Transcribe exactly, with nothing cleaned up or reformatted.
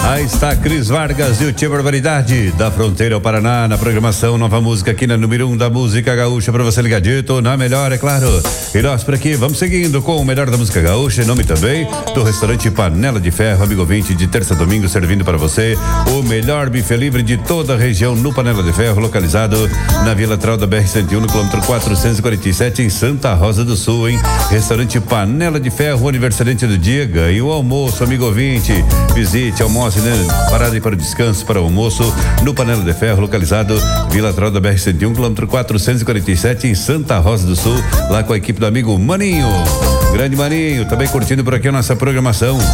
Aí está Cris Vargas e o Tia Barbaridade, da fronteira ao Paraná, na programação Nova Música, aqui na número um da música gaúcha, pra você ligadito, na melhor, é claro. E nós por aqui vamos seguindo com o melhor da música gaúcha, em nome também do restaurante Panela de Ferro, amigo ouvinte, de terça a domingo, servindo para você o melhor buffet livre de toda a região no Panela de Ferro, localizado na Vila Lateral da B R cento e um, no quilômetro quatrocentos e quarenta e sete, em Santa Rosa do Sul, hein? Restaurante Panela de Ferro, aniversariante do dia, ganhe o almoço, amigo ouvinte. Visite, almoce, né? Parada para o descanso, para o almoço, no Panela de Ferro, localizado Vila Lateral da B R cento e um, quilômetro quatrocentos e quarenta e sete, em Santa Rosa do Sul, lá com a equipe do amigo Maninho. Grande Maninho, também curtindo por aqui a nossa programação.